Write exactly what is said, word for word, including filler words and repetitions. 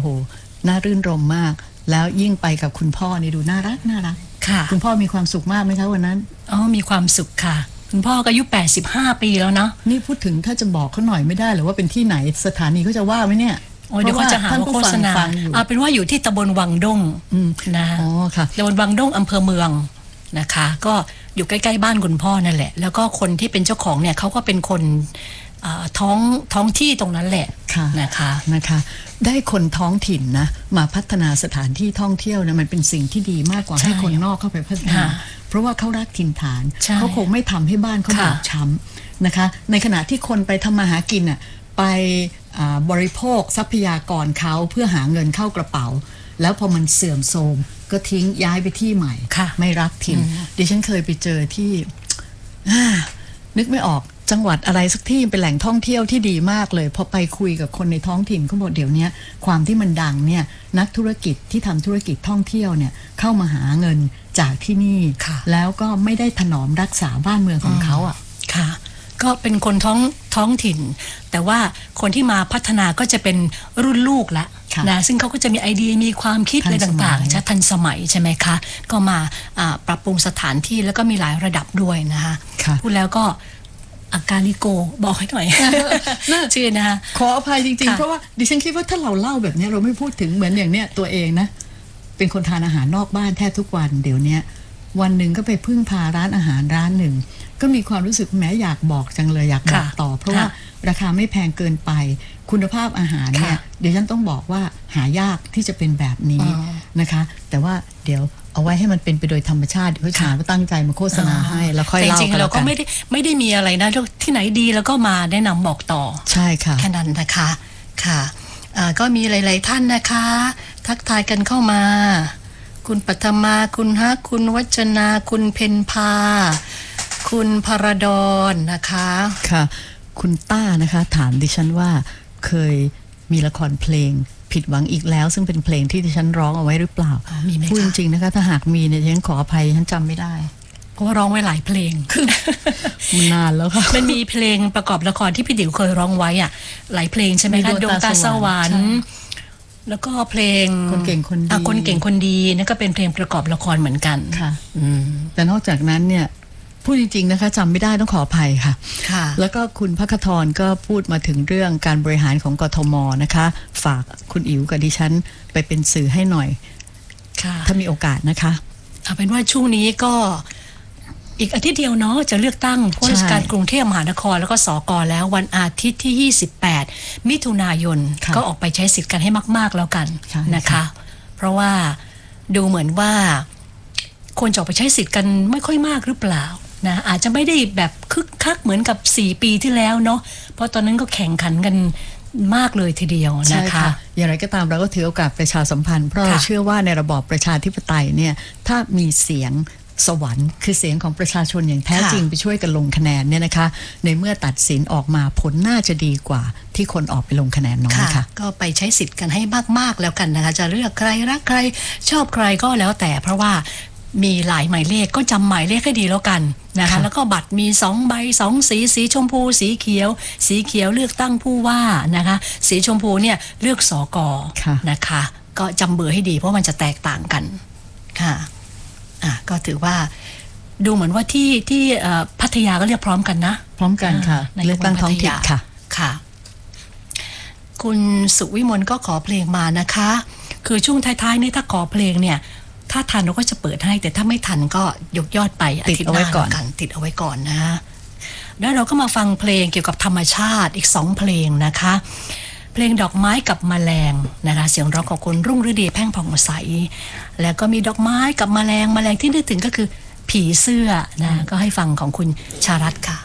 น่ารื่นรมมากแล้วยิ่งไปกับคุณพ่อนี่ดูน่ารักน่ารักค่ะคุณพ่อมีความสุขมากไหมคะวันนั้นอ๋อมีความสุขค่ะคุณพ่อก็อายุแปดสิบห้าปีแล้วเนาะนี่พูดถึงถ้าจะบอกเขาหน่อยไม่ได้หรือว่าเป็นที่ไหนสถานีเขาจะว่าไหมเนี่ยโอ้เดี๋ยวเขาจะหาว่าโฆษณาเอาเป็นว่าอยู่ที่ตำบลวังด้งนะอ๋อค่ะตำบลวังด้งอำเภอเมืองนะคะก็อยู่ใกล้ๆบ้านคุณพ่อนั่นแหละแล้วก็คนที่เป็นเจ้าของเนี่ยเขาก็เป็นคนท้องท้องที่ตรงนั้นแหละนะคะนะคะได้คนท้องถิ่นนะมาพัฒนาสถานที่ท่องเที่ยวนะมันเป็นสิ่งที่ดีมากกว่าให้คนนอกเข้าไปพัฒนาเพราะว่าเขารักถิ่นฐานเขาคงไม่ทำให้บ้านเขาบอบช้ำนะคะในขณะที่คนไปทำมาหากินอ่ะไปบริโภคทรัพยากรเขาเพื่อหาเงินเข้ากระเป๋าแล้วพอมันเสื่อมโทรมก็ทิ้งย้ายไปที่ใหม่ไม่รักถิ่นดิฉันเคยไปเจอที่นึกไม่ออกจังหวัดอะไรสักที่เป็นแหล่งท่องเที่ยวที่ดีมากเลยพอไปคุยกับคนในท้องถิ่นเขาบอกเดี๋ยวนี้ความที่มันดังเนี่ยนักธุรกิจที่ทำธุรกิจท่องเที่ยวเนี่ยเข้ามาหาเงินจากที่นี่แล้วก็ไม่ได้ถนอมรักษาบ้านเมืองของเขาอ่ะค่ะก็เป็นคนท้องท้องถิ่นแต่ว่าคนที่มาพัฒนาก็จะเป็นรุ่นลูกละนะซึ่งเขาก็จะมีไอเดียมีความคิดอะไรต่างๆชัดทันสมัยใช่ไหมคะก็มาปรับปรุงสถานที่แล้วก็มีหลายระดับด้วยนะคะพูดแล้วก็อาการลิโกบอกให้หน่อยชื่อนะคะขออภัยจริงๆเพราะว่าดิฉันคิดว่าถ้าเราเล่าแบบนี้เราไม่พูดถึงเหมือนอย่างเนี้ยตัวเองนะเป็นคนทานอาหารนอกบ้านแทบทุกวันเดี๋ยวนี้วันหนึ่งก็ไปพึ่งพาร้านอาหารร้านหนึ่งก็มีความรู้สึกแม้อยากบอกจังเลยอยากบอกต่อเพราะว่าราคาไม่แพงเกินไปคุณภาพอาหารเนี่ยเดี๋ยวฉันต้องบอกว่าหายากที่จะเป็นแบบนี้นะคะแต่ว่าเดี๋ยวเอาไว้ให้มันเป็นไปโดยธรรมชาติเดี๋ยวเขาถามว่าตั้งใจมาโฆษณาให้แล้วค่อยเล่ากันจริงๆเราก็ไม่ได้ไม่ได้มีอะไรนะที่ไหนดีแล้วก็มาแนะนำบอกต่อใช่ค่ะแค่นั้นนะคะค่ะก็มีหลายๆท่านนะคะทักทายกันเข้ามาคุณปัทมาคุณฮักคุณวัจนาคุณเพนพาคุณพรดรนะคะค่ะคุณต้านะคะถามดิฉันว่าเคยมีละครเพลงผิดหวังอีกแล้วซึ่งเป็นเพลงที่ดิฉันร้องเอาไว้หรือเปล่ามีไหมคะพูดจริงๆนะคะถ้าหากมีเนี่ยฉันขออภัยฉันจำไม่ได้เพราะว่าร้องไว้หลายเพลงมันนานแล้วค่ะมันมีเพลงประกอบละครที่พี่ติ๋วเคยร้องไว้อ่ะหลายเพลงใช่ไหมคะดวงตาสวรรค์แล้วก็เพลงคนเก่งคนดีคนเก่งคนดีนั่นก็เป็นเพลงประกอบละครเหมือนกันค่ะแต่นอกจากนั้นเนี่ยพูดจริงๆนะคะจำไม่ได้ต้องขออภัยค่ะค่ะแล้วก็คุณภัคทรก็พูดมาถึงเรื่องการบริหารของกทมนะคะฝากคุณอิ๋วกับดิฉันไปเป็นสื่อให้หน่อยค่ะถ้ามีโอกาสนะคะเอาเป็นว่าช่วงนี้ก็อีกอาทิตย์เดียวเนาะจะเลือกตั้งผู้ว่าราชการกรุงเทพมหานครแล้วก็สกแล้ววันอาทิตย์ที่ยี่สิบแปดมิถุนายนก็ออกไปใช้สิทธิ์กันให้มากๆแล้วกันนะคะเพราะว่าดูเหมือนว่าคนจะออกไปใช้สิทธิ์กันไม่ค่อยมากหรือเปล่านะอาจจะไม่ได้แบบคึกคักเหมือนกับสี่ปีที่แล้วเนาะเพราะตอนนั้นก็แข่งขันกันมากเลยทีเดียวนะคะอย่างไรก็ตามเราก็ถือโอกาสประชาสัมพันธ์เพราะเราเชื่อว่าในระบอบประชาธิปไตยเนี่ยถ้ามีเสียงสวรรค์คือเสียงของประชาชนอย่างแท้จริงไปช่วยกันลงคะแนนเนี่ยนะคะในเมื่อตัดสินออกมาผลน่าจะดีกว่าที่คนออกไปลงคะแนนน้อยค่ะก็ไปใช้สิทธิ์กันให้มากๆแล้วกันนะคะจะเลือกใครรักใครชอบใครก็แล้วแต่เพราะว่ามีหลายหมายเลขก็จำหมายเลขให้ดีแล้วกันนะคะแล้วก็บัตรมีสองใบสองสีสีชมพูสีเขียวสีเขียวเลือกตั้งผู้ว่านะคะสีชมพูเนี่ยเลือกสกนะคะก็จำเบอร์ให้ดีเพราะมันจะแตกต่างกันค่ะอ่ะก็ถือว่าดูเหมือนว่าที่ที่พัทยาก็เรียกพร้อมกันนะพร้อมกันค่ะเลือกตั้งท้องถิ่นค่ะค่ะคุณสุวิมลก็ขอเพลงมานะคะคือช่วงท้ายๆนี่ถ้าขอเพลงเนี่ยถ้าทันเราก็จะเปิดให้แต่ถ้าไม่ทันก็ยกยอดไปอาทิตย์หน้าก่อนกันติดเอาไว้ก่อนนะแล้วเราก็มาฟังเพลงเกี่ยวกับธรรมชาติอีกสองเพลงนะคะเพลงดอกไม้กับแมลงนะคะเสียงร้องของคุณรุ่งฤดีแพ่งผ่องใสแล้วก็มีดอกไม้กับแมลงแมลงที่นึกถึงก็คือผีเสื้อนะก็ให้ฟังของคุณชารัตน์ค่ะ